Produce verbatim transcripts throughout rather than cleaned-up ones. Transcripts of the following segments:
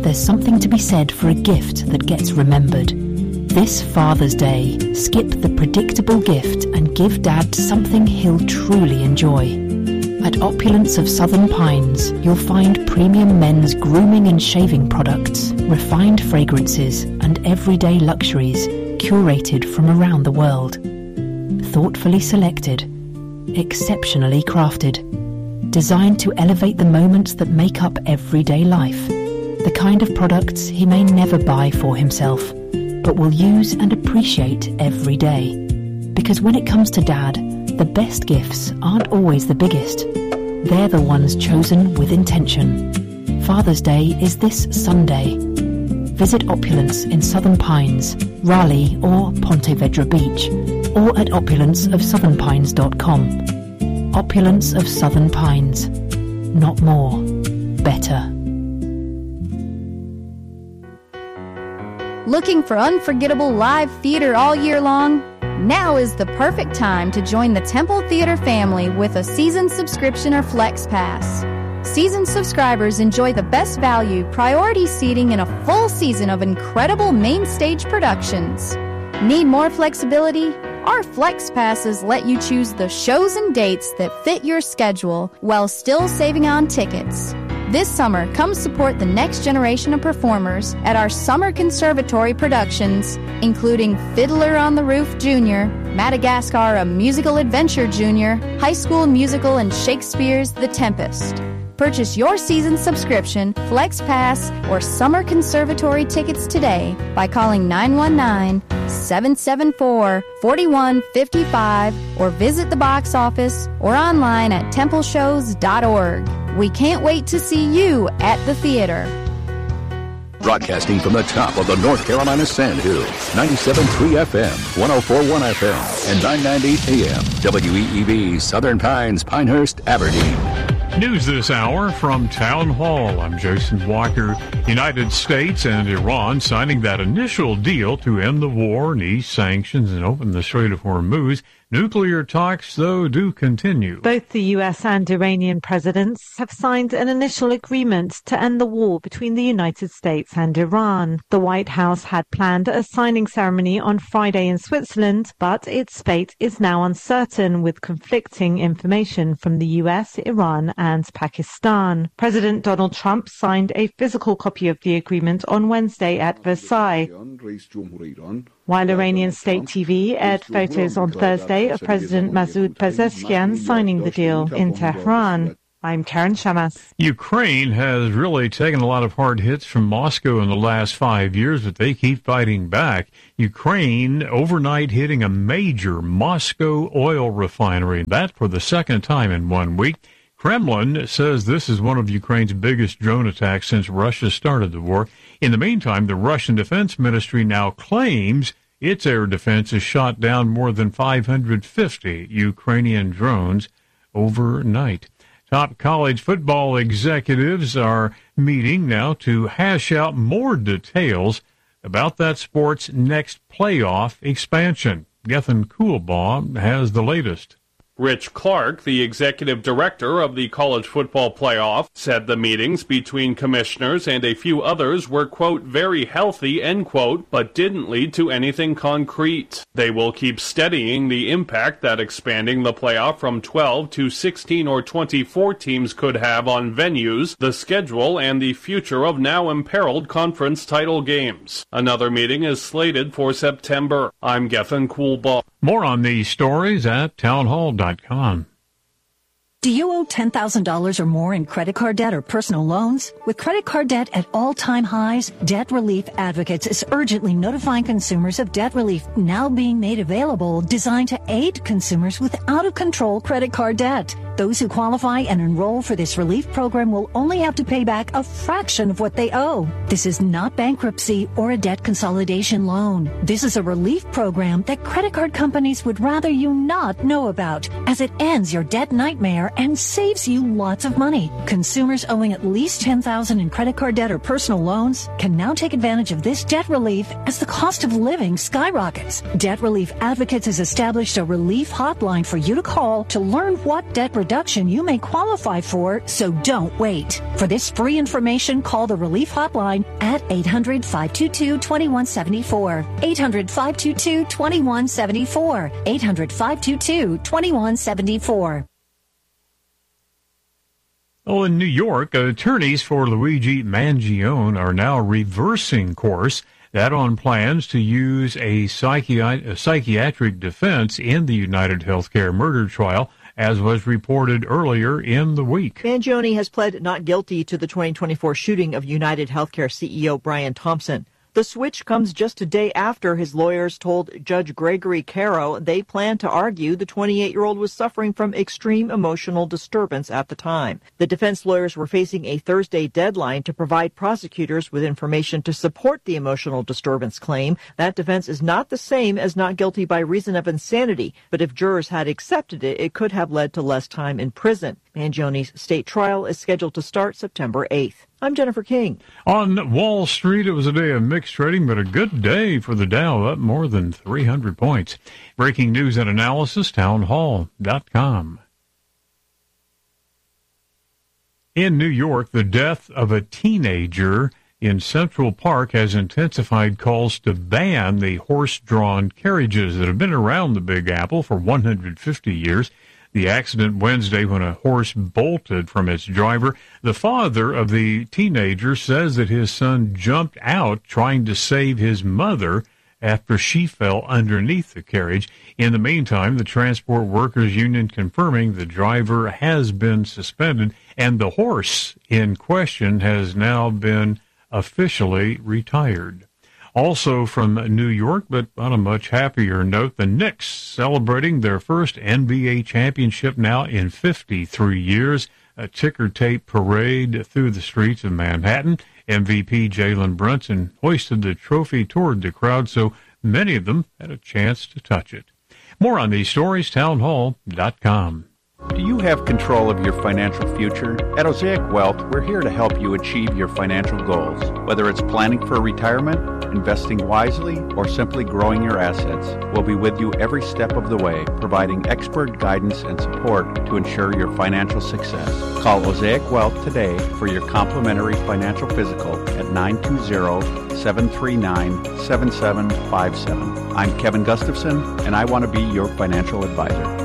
there's something to be said for a gift that gets remembered. This Father's Day, skip the predictable gift and give Dad something he'll truly enjoy. At Opulence of Southern Pines, you'll find premium men's grooming and shaving products, refined fragrances, and everyday luxuries curated from around the world. Thoughtfully selected, exceptionally crafted, designed to elevate the moments that make up everyday life. The kind of products he may never buy for himself, but will use and appreciate every day. Because when it comes to Dad, the best gifts aren't always the biggest. They're the ones chosen with intention. Father's Day is this Sunday. Visit Opulence in Southern Pines, Raleigh or Ponte Vedra Beach, or at opulence of southern pines dot com. Opulence of Southern Pines. Not more. Better. Looking for unforgettable live theater all year long? Now is the perfect time to join the Temple Theater family with a season subscription or Flex Pass. Season subscribers enjoy the best value, priority seating, and a full season of incredible main stage productions. Need more flexibility? Our Flex Passes let you choose the shows and dates that fit your schedule while still saving on tickets. This summer, come support the next generation of performers at our Summer Conservatory productions, including Fiddler on the Roof Junior, Madagascar, A Musical Adventure Junior, High School Musical, and Shakespeare's The Tempest. Purchase your season subscription, Flex Pass, or Summer Conservatory tickets today by calling nine one nine, seven seven four, four one five five or visit the box office or online at temple shows dot org. We can't wait to see you at the theater. Broadcasting from the top of the North Carolina Sand Hills, ninety-seven point three F M, one oh four point one F M, and nine ninety A M, W E E V, Southern Pines, Pinehurst, Aberdeen. News this hour from Town Hall. I'm Jason Walker. United States and Iran signing that initial deal to end the war and ease sanctions and open the Strait of Hormuz. Nuclear talks, though, do continue. Both the U S and Iranian presidents have signed an initial agreement to end the war between the United States and Iran. The White House had planned a signing ceremony on Friday in Switzerland, but its fate is now uncertain with conflicting information from the U S, Iran, and Pakistan. President Donald Trump signed a physical copy of the agreement on Wednesday at Versailles, while Iranian state T V aired photos on Thursday of President Masoud Pezeshkian signing the deal in Tehran. I'm Karen Shamas. Ukraine has really taken a lot of hard hits from Moscow in the last five years, but they keep fighting back. Ukraine overnight hitting a major Moscow oil refinery, that for the second time in one week. Kremlin says this is one of Ukraine's biggest drone attacks since Russia started the war. In the meantime, the Russian Defense Ministry now claims its air defense has shot down more than five hundred fifty Ukrainian drones overnight. Top college football executives are meeting now to hash out more details about that sport's next playoff expansion. Gethin Coolbaugh has the latest. Rich Clark, the executive director of the College Football Playoff, said the meetings between commissioners and a few others were, quote, very healthy, end quote, but didn't lead to anything concrete. They will keep studying the impact that expanding the playoff from twelve to sixteen or twenty-four teams could have on venues, the schedule, and the future of now imperiled conference title games. Another meeting is slated for September. I'm Gethin Coolbaugh. More on these stories at townhall dot com. Do you owe ten thousand dollars or more in credit card debt or personal loans? With credit card debt at all-time highs, Debt Relief Advocates is urgently notifying consumers of debt relief now being made available, designed to aid consumers with out-of-control credit card debt. Those who qualify and enroll for this relief program will only have to pay back a fraction of what they owe. This is not bankruptcy or a debt consolidation loan. This is a relief program that credit card companies would rather you not know about, as it ends your debt nightmare and saves you lots of money. Consumers owing at least ten thousand dollars in credit card debt or personal loans can now take advantage of this debt relief as the cost of living skyrockets. Debt Relief Advocates has established a relief hotline for you to call to learn what debt reduction reduction you may qualify for, so don't wait. For this free information, call the Relief Hotline at eight hundred, five two two, two one seven four. eight hundred, five two two, two one seven four. eight hundred, five two two, two one seven four. Well, in New York, attorneys for Luigi Mangione are now reversing course. That on plans to use a, psychi- a psychiatric defense in the United Healthcare murder trial, as was reported earlier in the week. Mangione has pled not guilty to the twenty twenty-four shooting of United Healthcare C E O Brian Thompson. The switch comes just a day after his lawyers told Judge Gregory Caro they plan to argue the twenty-eight-year-old was suffering from extreme emotional disturbance at the time. The defense lawyers were facing a Thursday deadline to provide prosecutors with information to support the emotional disturbance claim. That defense is not the same as not guilty by reason of insanity, but if jurors had accepted it, it could have led to less time in prison. Mangione's state trial is scheduled to start September eighth. I'm Jennifer King. On Wall Street, it was a day of mixed trading, but a good day for the Dow, up more than three hundred points. Breaking news and analysis, townhall dot com. In New York, the death of a teenager in Central Park has intensified calls to ban the horse-drawn carriages that have been around the Big Apple for one hundred fifty years. The accident Wednesday when a horse bolted from its driver. The father of the teenager says that his son jumped out trying to save his mother after she fell underneath the carriage. In the meantime, the Transport Workers Union confirming the driver has been suspended and the horse in question has now been officially retired. Also from New York, but on a much happier note, the Knicks celebrating their first N B A championship now in fifty-three years. A ticker tape parade through the streets of Manhattan. M V P Jalen Brunson hoisted the trophy toward the crowd, so many of them had a chance to touch it. More on these stories, townhall dot com. Do you have control of your financial future? At Osaic Wealth, we're here to help you achieve your financial goals. Whether it's planning for retirement, investing wisely, or simply growing your assets, we'll be with you every step of the way, providing expert guidance and support to ensure your financial success. Call Osaic Wealth today for your complimentary financial physical at nine two zero, seven three nine, seven seven five seven. I'm Kevin Gustafson, and I want to be your financial advisor.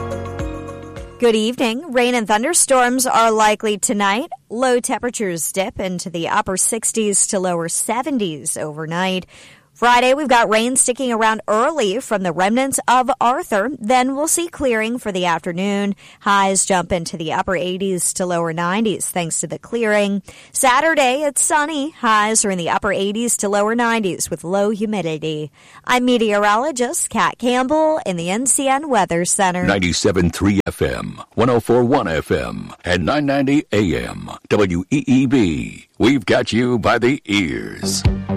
Good evening. Rain and thunderstorms are likely tonight. Low temperatures dip into the upper sixties to lower seventies overnight. Friday, we've got rain sticking around early from the remnants of Arthur. Then we'll see clearing for the afternoon. Highs jump into the upper eighties to lower nineties thanks to the clearing. Saturday, it's sunny. Highs are in the upper eighties to lower nineties with low humidity. I'm meteorologist Kat Campbell in the N C N Weather Center. ninety-seven point three F M, one oh four point one F M, and nine ninety A M. W E E B. We've got you by the ears.